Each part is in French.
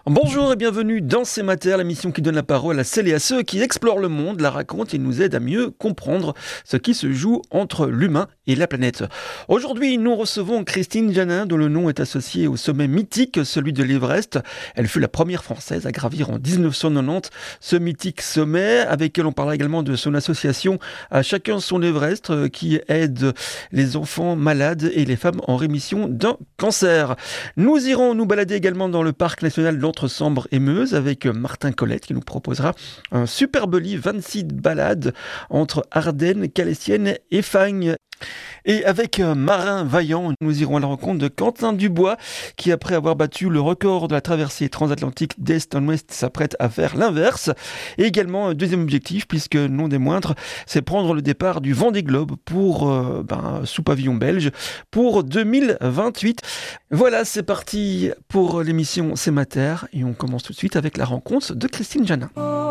Bonjour et bienvenue dans C'est Mater, l'émission qui donne la parole à celles et à ceux qui explorent le monde, la racontent et nous aident à mieux comprendre ce qui se joue entre l'humain et la planète. Aujourd'hui, nous recevons Christine Janin, dont le nom est associé au sommet mythique, celui de l'Everest. Elle fut la première Française à gravir en 1990 ce mythique sommet, avec elle on parlera également de son association À chacun son Everest, qui aide les enfants malades et les femmes en rémission d'un cancer. Nous irons nous balader également dans le parc national d'Entre-Sambre et Meuse avec Martin Colette qui nous proposera un superbe livre, 26 balades entre Ardennes, Calestienne et Fagnes. Et avec Marin Vaillant, nous irons à la rencontre de Quentin Dubois qui, après avoir battu le record de la traversée transatlantique d'est en ouest, s'apprête à faire l'inverse. Et également, un deuxième objectif, puisque non des moindres, c'est prendre le départ du Vendée Globe pour, sous pavillon belge pour 2028. Voilà, c'est parti pour l'émission C'est Mater et on commence tout de suite avec la rencontre de Christine Janin.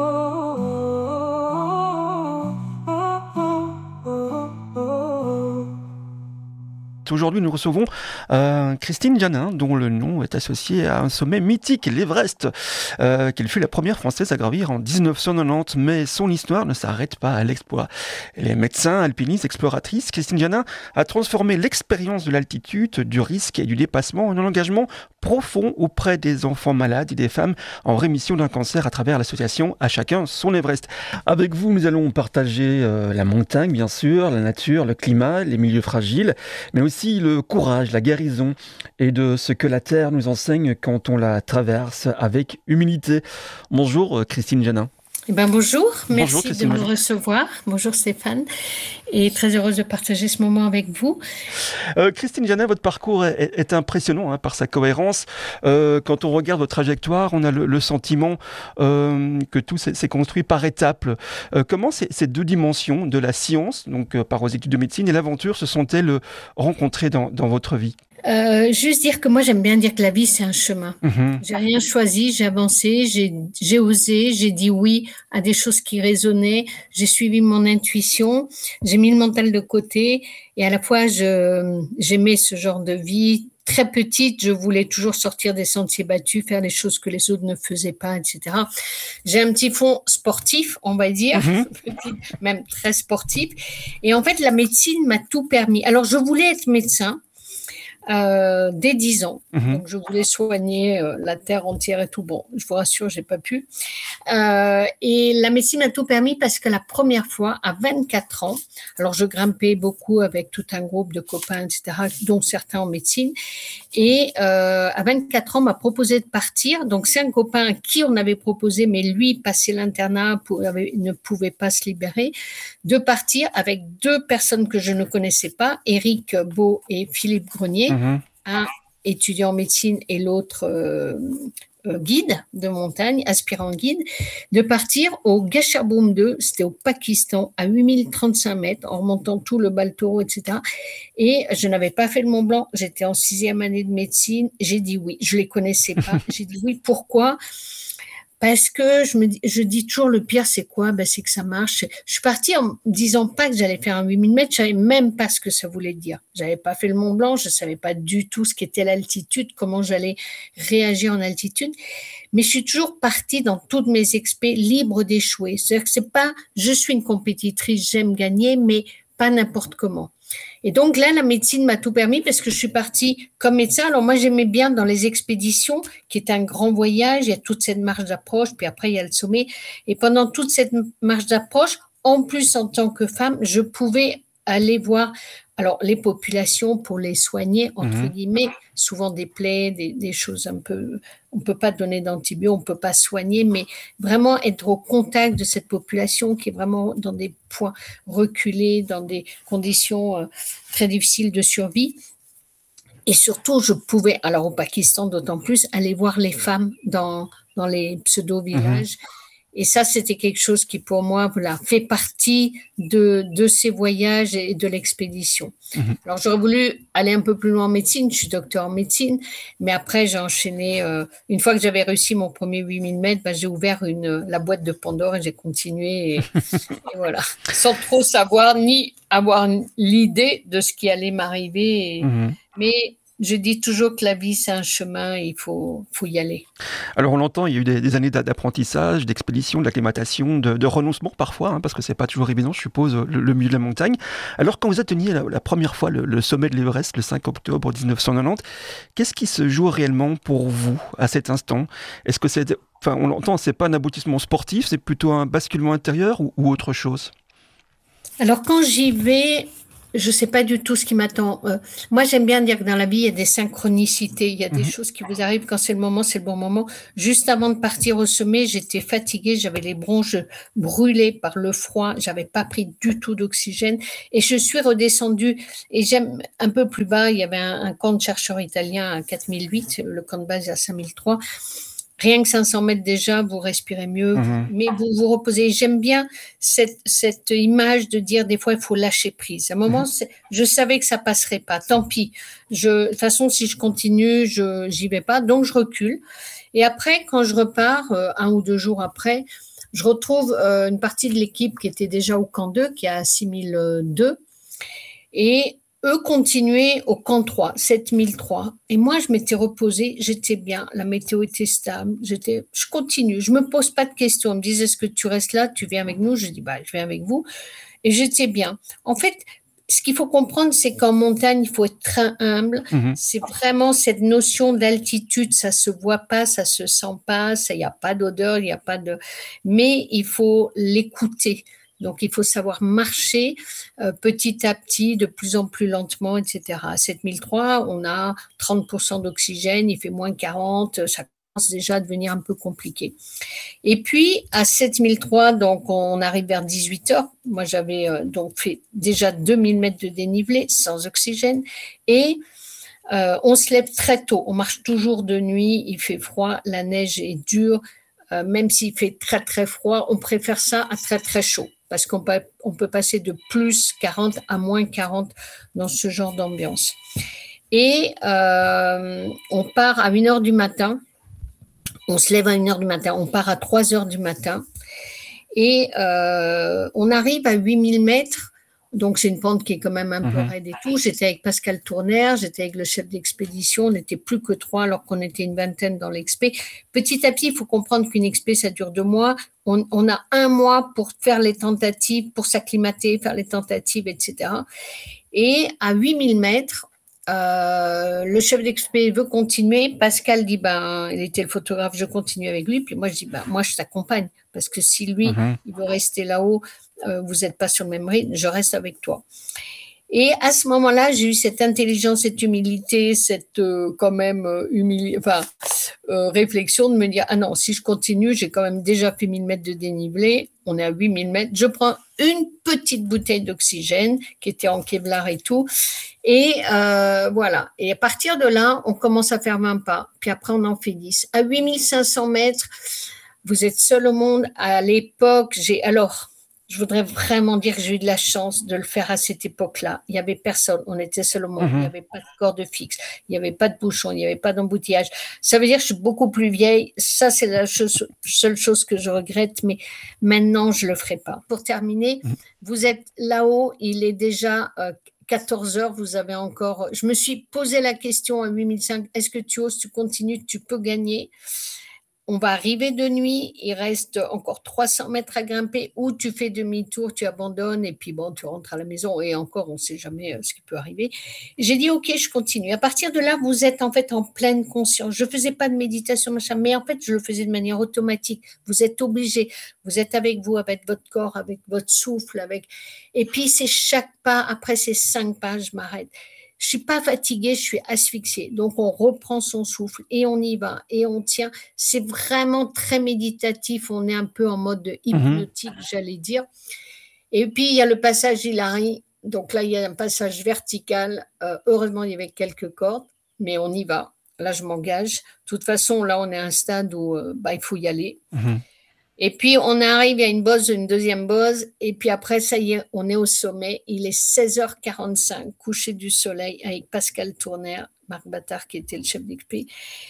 Aujourd'hui, nous recevons Christine Janin, dont le nom est associé à un sommet mythique, l'Everest, qu'elle fut la première Française à gravir en 1990. Mais son histoire ne s'arrête pas à l'exploit. Elle est médecin, alpiniste, exploratrice. Christine Janin a transformé l'expérience de l'altitude, du risque et du dépassement en un engagement profond auprès des enfants malades et des femmes en rémission d'un cancer à travers l'association À chacun son Everest. Avec vous, nous allons partager la montagne, bien sûr, la nature, le climat, les milieux fragiles, mais aussi le courage, la guérison et de ce que la Terre nous enseigne quand on la traverse avec humilité. Bonjour Christine Janin. Bonjour, Bonjour, merci de me recevoir. Bonjour Stéphane, et très heureuse de partager ce moment avec vous. Christine Janin, votre parcours est impressionnant par sa cohérence. Quand on regarde votre trajectoire, on a le sentiment que tout s'est construit par étapes. Comment ces deux dimensions de la science, donc par vos études de médecine, et l'aventure se sont-elles rencontrées dans votre vie ? Juste dire que moi j'aime bien dire que la vie c'est un chemin. J'ai rien choisi, j'ai avancé, j'ai osé, j'ai dit oui à des choses qui résonnaient, j'ai suivi mon intuition, j'ai mis le mental de côté et à la fois j'aimais ce genre de vie. Très petite, je voulais toujours sortir des sentiers battus, faire les choses que les autres ne faisaient pas, etc. J'ai un petit fond sportif, on va dire, même très sportif. Et en fait, la médecine m'a tout permis. Alors, je voulais être médecin. Dès 10 ans. Donc, je voulais soigner la terre entière et tout. Bon, je vous rassure, j'ai pas pu. Et la médecine m'a tout permis parce que la première fois, à 24 ans, alors je grimpais beaucoup avec tout un groupe de copains, etc., dont certains en médecine. Et à 24 ans, on m'a proposé de partir. Donc, c'est un copain à qui on avait proposé, mais lui, passé l'internat, ne pouvait pas se libérer, de partir avec deux personnes que je ne connaissais pas, Éric Beau et Philippe Grenier, un étudiant en médecine et l'autre guide de montagne, aspirant guide, de partir au Gasherbrum 2, c'était au Pakistan, à 8035 mètres, en remontant tout le Baltoro, etc. Et je n'avais pas fait le Mont Blanc, j'étais en 6e année de médecine, j'ai dit oui, je ne les connaissais pas, j'ai dit oui, pourquoi ? Parce que je dis toujours le pire, c'est quoi ? C'est que ça marche. Je suis partie en me disant pas que j'allais faire un 8000 mètres. Je savais même pas ce que ça voulait dire. J'avais pas fait le Mont Blanc. Je savais pas du tout ce qu'était l'altitude, comment j'allais réagir en altitude. Mais je suis toujours partie dans toutes mes expés libre d'échouer. C'est-à-dire que c'est pas, je suis une compétitrice, j'aime gagner, mais pas n'importe comment. Et donc là, la médecine m'a tout permis parce que je suis partie comme médecin. Alors moi, j'aimais bien dans les expéditions, qui est un grand voyage, il y a toute cette marche d'approche, puis après, il y a le sommet. Et pendant toute cette marche d'approche, en plus, en tant que femme, je pouvais aller voir alors les populations pour les soigner, entre guillemets, souvent des plaies, des choses un peu, on ne peut pas donner d'antibiotiques, on ne peut pas soigner, mais vraiment être au contact de cette population qui est vraiment dans des points reculés, dans des conditions très difficiles de survie. Et surtout, je pouvais, alors au Pakistan d'autant plus, aller voir les femmes dans les pseudo-villages. Et ça, c'était quelque chose qui, pour moi, fait partie de ces voyages et de l'expédition. Alors, j'aurais voulu aller un peu plus loin en médecine. Je suis docteur en médecine. Mais après, j'ai enchaîné. Une fois que j'avais réussi mon premier 8000 mètres, j'ai ouvert la boîte de Pandore et j'ai continué. Et voilà. Sans trop savoir ni avoir l'idée de ce qui allait m'arriver. Mais Je dis toujours que la vie, c'est un chemin, il faut y aller. Alors on l'entend, il y a eu des années d'apprentissage, d'expédition, d'acclimatation, de renoncement parfois, parce que c'est pas toujours évident, je suppose, le milieu de la montagne. Alors quand vous atteigniez la première fois le sommet de l'Everest, le 5 octobre 1990, qu'est-ce qui se joue réellement pour vous à cet instant? Est-ce que on l'entend, c'est pas un aboutissement sportif, c'est plutôt un basculement intérieur ou autre chose? Alors quand j'y vais, je sais pas du tout ce qui m'attend. Moi, j'aime bien dire que dans la vie, il y a des synchronicités. Il y a des choses qui vous arrivent quand c'est le moment, c'est le bon moment. Juste avant de partir au sommet, j'étais fatiguée, j'avais les bronches brûlées par le froid, j'avais pas pris du tout d'oxygène et je suis redescendue. Et j'aime un peu plus bas, il y avait un camp de chercheurs italiens à 4008, le camp de base est à 5003. Rien que 500 mètres déjà, vous respirez mieux, mais vous vous reposez. J'aime bien cette image de dire des fois il faut lâcher prise. À un moment, je savais que ça passerait pas. Tant pis. De toute façon, si je continue, j'y vais pas. Donc je recule. Et après, quand je repars, 1 ou 2 jours après, je retrouve une partie de l'équipe qui était déjà au camp 2, qui est à 6002. Et eux continuaient au camp 3, 7003. Et moi, je m'étais reposée, j'étais bien, la météo était stable, je continue, je me pose pas de questions. On me disait, est-ce que tu restes là, tu viens avec nous? Je dis, je viens avec vous. Et j'étais bien. En fait, ce qu'il faut comprendre, c'est qu'en montagne, il faut être très humble. C'est vraiment cette notion d'altitude, ça se voit pas, ça se sent pas, il n'y a pas d'odeur, il n'y a pas de, mais il faut l'écouter. Donc, il faut savoir marcher petit à petit, de plus en plus lentement, etc. À 7003, on a 30% d'oxygène, il fait moins 40, ça commence déjà à devenir un peu compliqué. Et puis, à 7003, donc on arrive vers 18 heures. Moi, j'avais donc fait déjà 2000 mètres de dénivelé sans oxygène. Et on se lève très tôt. On marche toujours de nuit, il fait froid, la neige est dure. Même s'il fait très, très froid, on préfère ça à très, très chaud. Parce qu'on peut passer de plus 40 à moins 40 dans ce genre d'ambiance. Et on part à 1h du matin. On se lève à 1h du matin. On part à 3h du matin. Et on arrive à 8000 mètres. Donc, c'est une pente qui est quand même un peu raide et tout. J'étais avec Pascal Tournaire, j'étais avec le chef d'expédition. On n'était plus que 3 alors qu'on était une vingtaine dans l'expé. Petit à petit, il faut comprendre qu'une expé, ça dure 2 mois. On a 1 mois pour faire les tentatives, pour s'acclimater, faire les tentatives, etc. Et à 8000 mètres, le chef d'expé veut continuer. Pascal dit, il était le photographe, je continue avec lui. Puis moi, je dis, moi, je t'accompagne. Parce que si lui, il veut rester là-haut, vous n'êtes pas sur le même rythme, je reste avec toi. Et à ce moment-là, j'ai eu cette intelligence, cette humilité, cette quand même réflexion de me dire, ah non, si je continue, j'ai quand même déjà fait 1000 mètres de dénivelé, on est à 8000 mètres, je prends une petite bouteille d'oxygène qui était en Kevlar et tout, et voilà. Et à partir de là, on commence à faire 20 pas, puis après on en fait 10. À 8500 mètres, vous êtes seul au monde. À l'époque, je voudrais vraiment dire que j'ai eu de la chance de le faire à cette époque-là. Il n'y avait personne, on était seul au monde, il n'y avait pas de corde fixe, il n'y avait pas de bouchon, il n'y avait pas d'embouteillage. Ça veut dire que je suis beaucoup plus vieille. Ça, c'est la seule chose que je regrette, mais maintenant, je ne le ferai pas. Pour terminer, vous êtes là-haut, il est déjà 14 heures, vous avez encore... Je me suis posé la question à 8005, est-ce que tu oses, tu continues, tu peux gagner? On va arriver de nuit, il reste encore 300 mètres à grimper, ou tu fais demi-tour, tu abandonnes, et puis tu rentres à la maison, et encore, on ne sait jamais ce qui peut arriver. J'ai dit, ok, je continue. À partir de là, vous êtes en fait en pleine conscience. Je ne faisais pas de méditation, machin, mais en fait, je le faisais de manière automatique. Vous êtes obligé, vous êtes avec vous, avec votre corps, avec votre souffle, et puis c'est chaque pas, après ces 5 pas, je m'arrête. Je suis pas fatiguée, je suis asphyxiée. Donc, on reprend son souffle et on y va et on tient. C'est vraiment très méditatif. On est un peu en mode hypnotique, j'allais dire. Et puis, il y a le passage Hilary. Donc là, il y a un passage vertical. Heureusement, il y avait quelques cordes, mais on y va. Là, je m'engage. De toute façon, là, on est à un stade où il faut y aller. Et puis, on arrive à une deuxième bose, et puis après, ça y est, on est au sommet. Il est 16h45, coucher du soleil, avec Pascal Tournaire, Marc Battard, qui était le chef d'expé.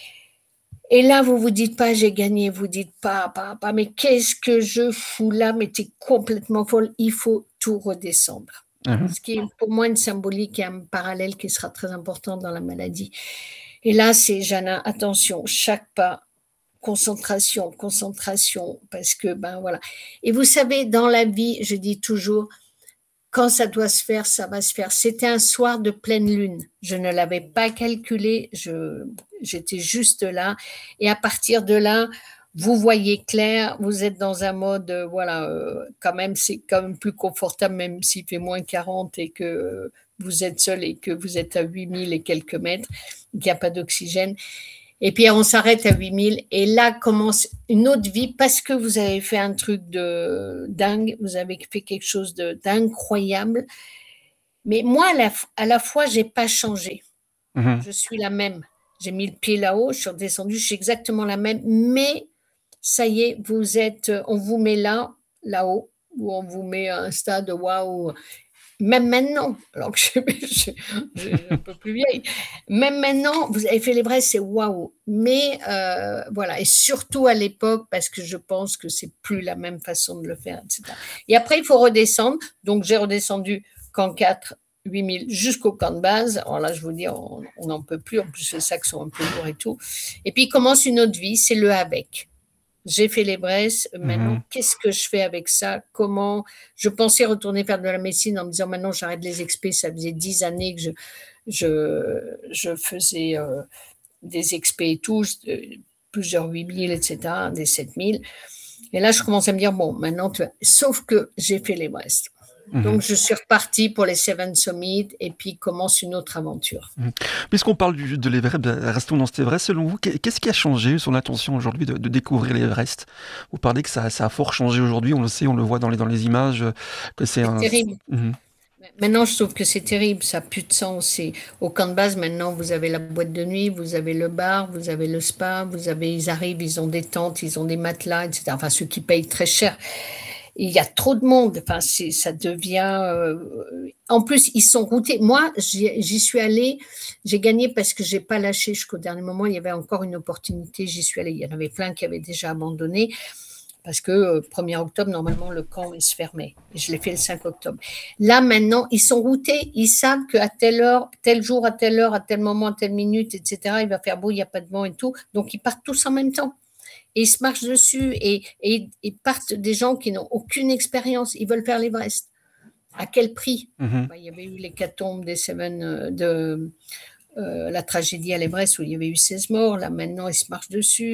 Et là, vous vous dites pas, j'ai gagné, vous dites pas, mais qu'est-ce que je fous là, mais t'es complètement folle, il faut tout redescendre. Mhm. Ce qui est pour moi une symbolique et un parallèle qui sera très important dans la maladie. Et là, c'est Jana, attention, chaque pas, concentration, concentration, parce que, ben voilà. Et vous savez, dans la vie, je dis toujours, quand ça doit se faire, ça va se faire. C'était un soir de pleine lune. Je ne l'avais pas calculé. J'étais juste là. Et à partir de là, vous voyez clair. Vous êtes dans un mode, voilà, quand même, c'est quand même plus confortable, même s'il fait moins 40 et que vous êtes seul et que vous êtes à 8000 et quelques mètres, qu'il n'y a pas d'oxygène. Et puis on s'arrête à 8000 et là commence une autre vie parce que vous avez fait un truc de dingue, vous avez fait quelque chose d'incroyable. Mais moi, à la fois, j'ai pas changé. Mhm. Je suis la même. J'ai mis le pied là-haut, je suis redescendue, je suis exactement la même. Mais ça y est, on vous met là, là-haut, ou on vous met à un stade waouh. Même maintenant, alors que je un peu plus vieille, même maintenant, vous avez fait l'Everest, c'est waouh. Mais voilà, et surtout à l'époque, parce que je pense que c'est plus la même façon de le faire, etc. Et après, il faut redescendre. Donc, j'ai redescendu camp 4, 8000 jusqu'au camp de base. Alors là, je vous dis, on n'en peut plus. En plus, les sacs sont un peu lourds et tout. Et puis, commence une autre vie, c'est le avec. J'ai fait l'Everest. Maintenant, Mhm. qu'est-ce que je fais avec ça? Comment? Je pensais retourner faire de la médecine en me disant maintenant j'arrête les expés. Ça faisait 10 années que je faisais des expés et tout, plusieurs 8000, etc., des 7000. Et là, je commence à me dire bon, maintenant, sauf que j'ai fait l'Everest. Mhm. Donc, je suis repartie pour les Seven Summits et puis commence une autre aventure. Mhm. Puisqu'on parle de l'Everest, restons dans cet Everest. Selon vous, qu'est-ce qui a changé son attention aujourd'hui de découvrir l'Everest? Vous parlez que ça a fort changé aujourd'hui, on le sait, on le voit dans les images, que c'est C'est un... terrible. Mhm. Maintenant, je trouve que c'est terrible, ça n'a plus de sens. Au camp de base, maintenant, vous avez la boîte de nuit, vous avez le bar, vous avez le spa, ils arrivent, ils ont des tentes, ils ont des matelas, etc. Enfin, ceux qui payent très cher. Et il y a trop de monde. Enfin, ça devient. En plus, ils sont routés. Moi, j'y suis allée. J'ai gagné parce que j'ai pas lâché jusqu'au dernier moment. Il y avait encore une opportunité. J'y suis allée. Il y en avait plein qui avaient déjà abandonné parce que 1er octobre, normalement, le camp il se fermait. Et je l'ai fait le 5 octobre. Là, maintenant, ils sont routés. Ils savent qu'à telle heure, tel jour, à telle heure, à tel moment, à telle minute, etc., il va faire beau, il n'y a pas de vent et tout. Donc, ils partent tous en même temps. Et ils se marchent dessus et partent des gens qui n'ont aucune expérience. Ils veulent faire l'Everest. À quel prix? Mhm. Il y avait eu l'hécatombe des Seven, de la tragédie à l'Everest où il y avait eu 16 morts. Là, maintenant, ils se marchent dessus.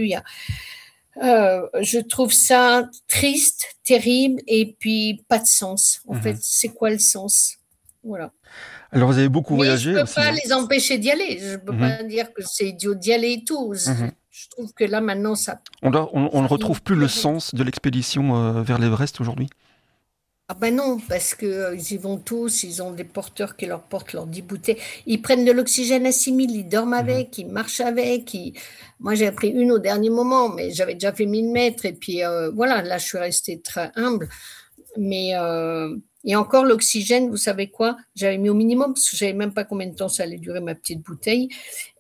Je trouve ça triste, terrible et puis pas de sens. En fait, Mhm. c'est quoi le sens? Voilà. Alors vous avez beaucoup Mais je voyagé peux aussi, pas hein. les empêcher d'y aller. Je peux Mhm. pas dire que c'est idiot d'y aller et tout. Mhm. Je trouve que là maintenant On ne ça rime retrouve plus le plus rien. sens de l'expédition vers l'Everest aujourd'hui. Ah ben non, parce que ils y vont tous, ils ont des porteurs qui leur portent leurs 10 bouteilles. Ils prennent de l'oxygène à 6000, ils dorment Mhm. avec, ils marchent avec. Moi, j'ai pris une au dernier moment, mais j'avais déjà fait 1000 mètres. Et puis voilà, là, je suis restée très humble. Mais et encore l'oxygène, vous savez quoi? J'avais mis au minimum parce que je savais même pas combien de temps ça allait durer ma petite bouteille.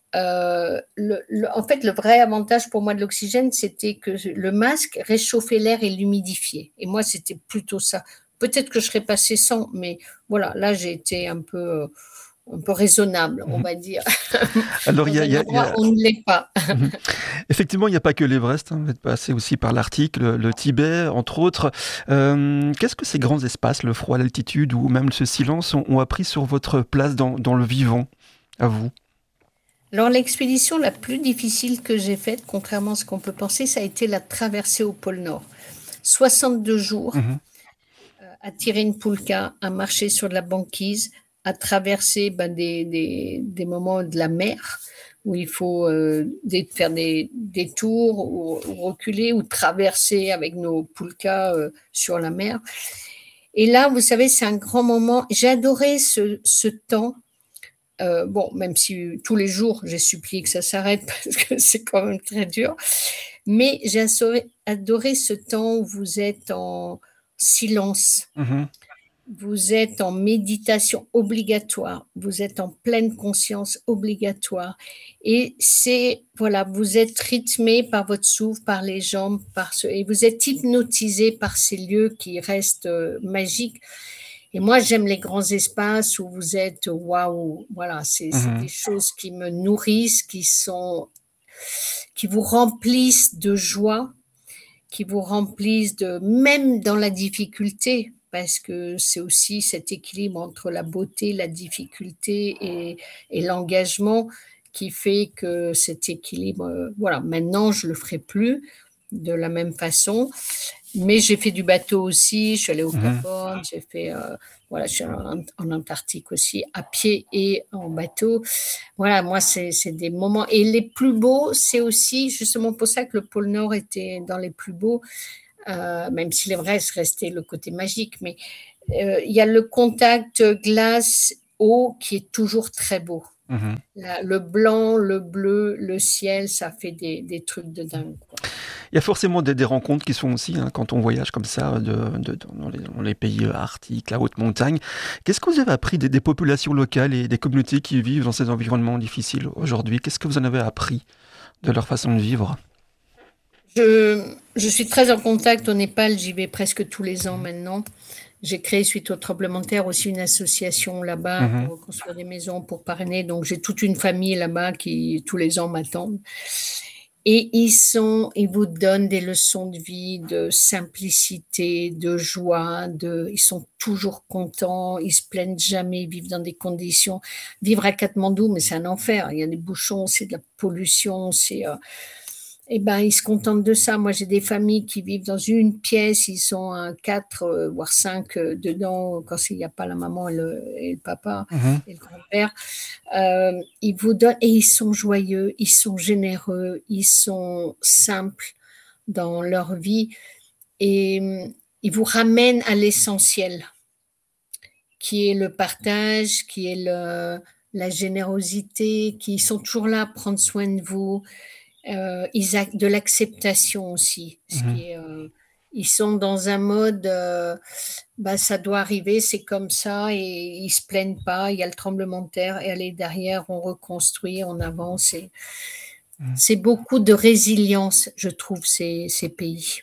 En fait, le vrai avantage pour moi de l'oxygène, c'était que le masque réchauffait l'air et l'humidifiait. Et moi, c'était plutôt ça. Peut-être que je serais passé sans, mais voilà, là, j'ai été un peu raisonnable, on Mhm. va dire, Alors dans un il y endroit a- où on ne l'est pas. Mhm. Effectivement, il n'y a pas que l'Everest, hein. Vous êtes passé aussi par l'Arctique, le Tibet, entre autres. Qu'est-ce que ces grands espaces, le froid, l'altitude ou même ce silence, ont appris sur votre place dans le vivant, à vous? Alors, l'expédition la plus difficile que j'ai faite, contrairement à ce qu'on peut penser, ça a été la traversée au pôle Nord. 62 jours Mhm. à tirer une poulka, à marcher sur de la banquise, à traverser des moments de la mer où il faut faire des tours ou reculer ou traverser avec nos poulkas sur la mer. Et là, vous savez, c'est un grand moment. J'ai adoré ce temps. Bon, même si tous les jours, j'ai supplié que ça s'arrête parce que c'est quand même très dur. Mais j'ai adoré ce temps où vous êtes en silence, Mhm. vous êtes en méditation obligatoire, vous êtes en pleine conscience obligatoire. Et voilà, vous êtes rythmé par votre souffle, par les jambes, et vous êtes hypnotisé par ces lieux qui restent magiques. Et moi, j'aime les grands espaces où vous êtes waouh. Voilà, c'est des choses qui me nourrissent, qui vous remplissent de joie, qui vous remplissent même dans la difficulté, parce que c'est aussi cet équilibre entre la beauté, la difficulté et l'engagement qui fait que cet équilibre, voilà, maintenant je le ferai plus de la même façon, mais j'ai fait du bateau aussi, je suis allée au Cap, j'ai fait, voilà, je suis en Antarctique aussi, à pied et en bateau. Voilà, moi, c'est des moments. Et les plus beaux, c'est aussi justement pour ça que le pôle Nord était dans les plus beaux, même s'il est vrai, c'est resté le côté magique. Mais il y a le contact glace-eau qui est toujours très beau. Le blanc, le bleu, le ciel, ça fait des trucs de dingue, quoi. Il y a forcément des rencontres qui sont aussi, quand on voyage comme ça dans les pays arctiques, la haute montagne. Qu'est-ce que vous avez appris des populations locales et des communautés qui vivent dans ces environnements difficiles aujourd'hui? Qu'est-ce que vous en avez appris de leur façon de vivre? Je suis très en contact au Népal, j'y vais presque tous les ans maintenant. J'ai créé, suite au tremblement de terre, aussi une association là-bas pour reconstruire des maisons, pour parrainer. Donc, j'ai toute une famille là-bas qui, tous les ans, m'attendent. Et ils vous donnent des leçons de vie, de simplicité, de joie, ils sont toujours contents, ils se plaignent jamais, ils vivent dans des conditions. Vivre à Katmandou, mais c'est un enfer. Il y a des bouchons, c'est de la pollution, eh ben, ils se contentent de ça. Moi, j'ai des familles qui vivent dans une pièce, ils sont 4, voire 5 dedans, quand il n'y a pas la maman et le papa et le grand-père. Ils vous donnent, et ils sont joyeux, ils sont généreux, ils sont simples dans leur vie, et ils vous ramènent à l'essentiel, qui est le partage, qui est la générosité, qui sont toujours là à prendre soin de vous. De l'acceptation aussi, ils sont dans un mode ça doit arriver, c'est comme ça, et ils se plaignent pas, il y a le tremblement de terre et allez, derrière on reconstruit, on avance, et c'est beaucoup de résilience, je trouve, ces pays.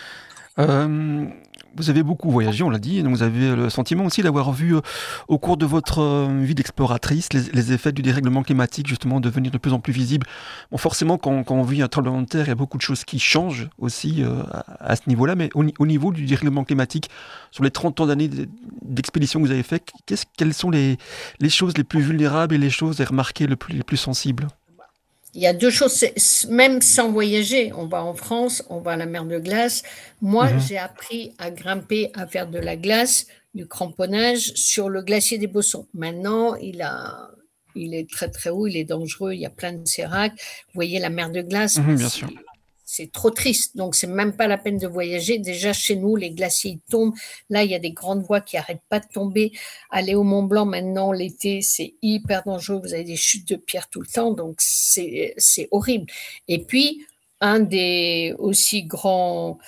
Vous avez beaucoup voyagé, on l'a dit, donc vous avez le sentiment aussi d'avoir vu au cours de votre vie d'exploratrice les effets du dérèglement climatique justement devenir de plus en plus visibles. Bon, forcément, quand on vit un tremblement de terre, il y a beaucoup de choses qui changent aussi à ce niveau-là, mais au niveau du dérèglement climatique, sur les 30 ans d'années d'expédition que vous avez fait, quelles sont les choses les plus vulnérables et les choses remarquées les plus sensibles? Il y a deux choses, même sans voyager, on va en France, on va à la mer de glace. Moi, j'ai appris à grimper, à faire de la glace, du cramponnage sur le glacier des Bossons. Maintenant, il est très très haut, il est dangereux, il y a plein de séracs. Vous voyez la mer de glace, Bien sûr. c'est trop triste, donc c'est même pas la peine de voyager. Déjà chez nous, les glaciers tombent. Là, il y a des grandes voies qui arrêtent pas de tomber. Aller au Mont Blanc maintenant, l'été, c'est hyper dangereux. Vous avez des chutes de pierres tout le temps, donc c'est horrible. Et puis, un des aussi grandes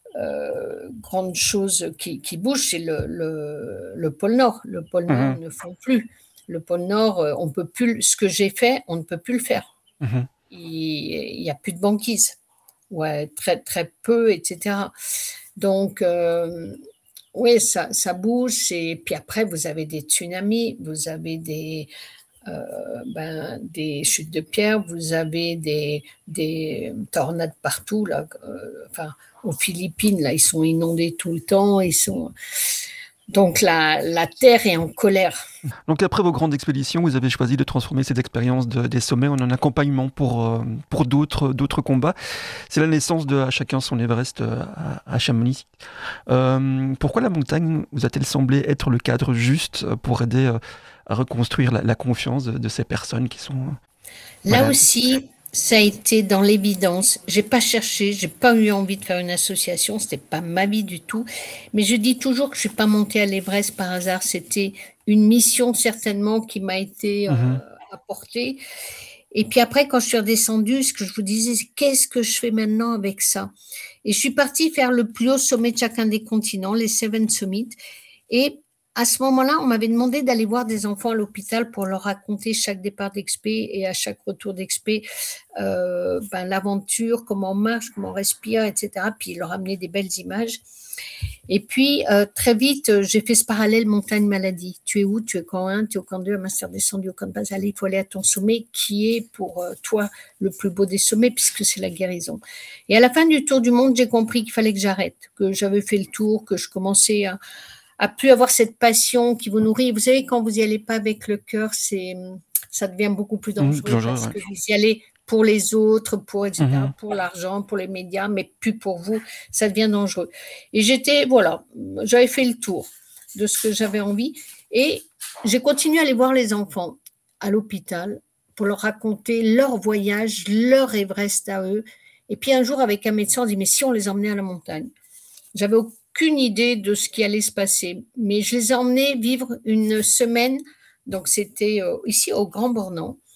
choses qui bougent, c'est le pôle Nord. Le pôle Nord ne fond plus. Le pôle Nord, on peut plus. Ce que j'ai fait, on ne peut plus le faire. Il n'y a plus de banquise. Ouais, très, très peu, etc. Donc, oui, ça bouge. Et puis après, vous avez des tsunamis, vous avez des chutes de pierre, vous avez des tornades partout. Là, aux Philippines, là, ils sont inondés tout le temps. Donc, la terre est en colère. Donc après vos grandes expéditions, vous avez choisi de transformer cette expérience des sommets en un accompagnement pour d'autres combats. C'est la naissance de À chacun son Everest à Chamonix. Pourquoi la montagne vous a-t-elle semblé être le cadre juste pour aider à reconstruire la confiance de ces personnes qui sont Là malades? aussi, ça a été dans l'évidence. J'ai pas cherché, j'ai pas eu envie de faire une association, c'était pas ma vie du tout. Mais je dis toujours que je suis pas montée à l'Everest par hasard. C'était une mission certainement qui m'a été apportée. Et puis après, quand je suis redescendue, ce que je vous disais, c'est qu'est-ce que je fais maintenant avec ça? Et je suis partie faire le plus haut sommet de chacun des continents, les Seven Summits. Et à ce moment-là, on m'avait demandé d'aller voir des enfants à l'hôpital pour leur raconter chaque départ d'expé et à chaque retour d'expé l'aventure, comment on marche, comment on respire, etc. Puis leur amener des belles images. Et puis, très vite, j'ai fait ce parallèle montagne-maladie. Tu es où? Tu es camp 1, tu es au camp 2, à master descendu au camp de base. Allez, il faut aller à ton sommet, qui est pour toi le plus beau des sommets, puisque c'est la guérison. Et à la fin du tour du monde, j'ai compris qu'il fallait que j'arrête, que j'avais fait le tour, que je commençais à plus avoir cette passion qui vous nourrit. Vous savez, quand vous n'y allez pas avec le cœur, ça devient beaucoup plus dangereux, parce que vous y allez pour les autres, pour etc., pour l'argent, pour les médias, mais plus pour vous, ça devient dangereux. Et j'avais fait le tour de ce que j'avais envie, et j'ai continué à aller voir les enfants à l'hôpital pour leur raconter leur voyage, leur Everest à eux. Et puis un jour, avec un médecin, on dit, mais si on les emmenait à la montagne? J'avais aucune idée de ce qui allait se passer, mais je les ai emmenés vivre une semaine, donc c'était ici au Grand Bornand.